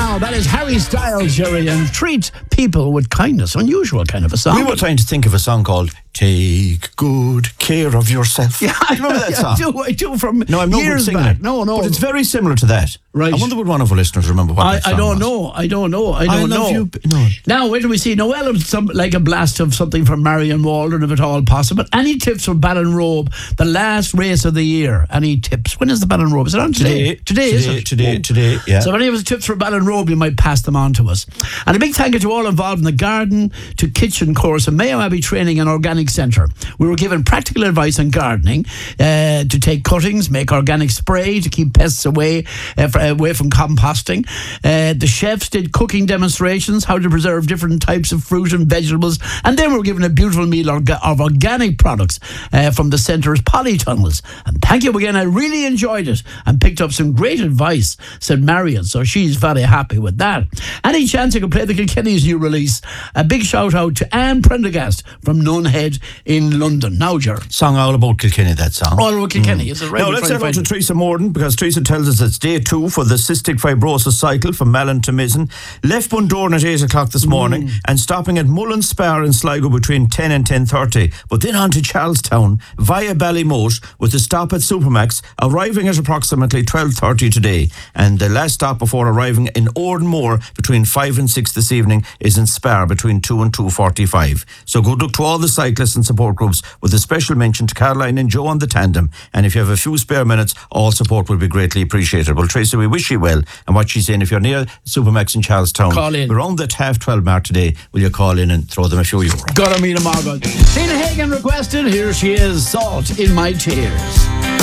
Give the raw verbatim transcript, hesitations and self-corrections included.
now. That is Harry Styles, Jerry, and treat people with kindness. Unusual kind of a song. We were trying to think of a song called Take Good Care of Yourself. Yeah, I remember that yeah, song. I do, I do from No, I'm not years singing back. it. No, no. But it's very similar to that. Right. I wonder would one of our listeners remember what I, that song I don't was. know. I don't know. I don't I know. love you. No. Now, where do we see Noel? Some like a blast of something from Marion Walden, if at all possible. Any tips from Ballinrobe, the last race of the year? Any tips? When is the Ballinrobe? Is it on today? Today. Today, is it? Today, Oh. today, yeah. So if any of us tips for Ballinrobe, you might pass them on to us. And a big thank you to all involved in the garden to kitchen course at Mayo Abbey Training and Organic Centre. We were given practical advice on gardening, uh, to take cuttings, make organic spray to keep pests away, uh, for, away from composting. Uh, the chefs did cooking demonstrations, how to preserve different types of fruit and vegetables. And then we were given a beautiful meal orga- of organic products uh, from the centre's polytunnels. And thank you again. I really enjoyed it and picked up some great advice, said Marion. So she's very happy with that. Any chance you could play the Kilkenny's new release? A big shout out to Anne Prendergast from Nunhead in London. Now, Ger. Song all about Kilkenny, that song. All about Kilkenny, mm. is it right? Now, let's head on to Teresa Morden, because Teresa tells us it's day two for the cystic fibrosis cycle from Malin to Mizzen. Left Bundoran at eight o'clock this morning mm. and stopping at Mullen Spar in Sligo between ten and ten thirty. But then on to Charlestown via Ballymote with a stop at Supermax, arriving at approximately twelve thirty today. And the last stop before arriving in Ordenmore between five and six this evening is in Spar between two and two forty-five. So good luck to all the cyclists and support groups, with a special mention to Caroline and Joe on the tandem. And if you have a few spare minutes, all support will be greatly appreciated. Well, Tracy, we wish you well. And what she's saying, if you're near Supermax in Charlestown, call in. Around that half twelve mark today, will you call in and throw them a few euro? Got to meet a Margot. Tina Hagen requested, here she is, Salt in My Tears.